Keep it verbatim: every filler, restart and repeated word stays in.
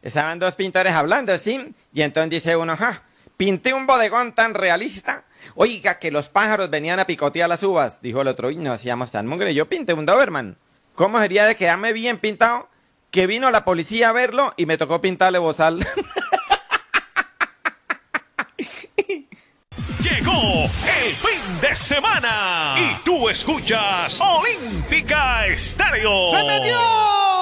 Estaban dos pintores hablando, ¿sí? Y entonces dice uno, ja, pinté un bodegón tan realista. Oiga, que los pájaros venían a picotear las uvas. Dijo el otro, y no hacíamos tan mugre. Yo pinté un Doberman. ¿Cómo sería de quedarme bien pintado? Que vino la policía a verlo y me tocó pintarle bozal. Llegó el fin de semana y tú escuchas Olímpica Estéreo. ¡Se metió!